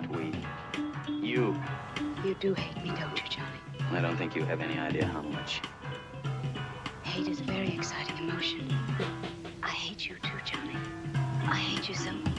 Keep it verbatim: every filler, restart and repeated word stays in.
we? You. You do hate me, don't you, Johnny? I don't think you have any idea how much. Hate is a very exciting emotion. I hate you too, Johnny. I hate you so much.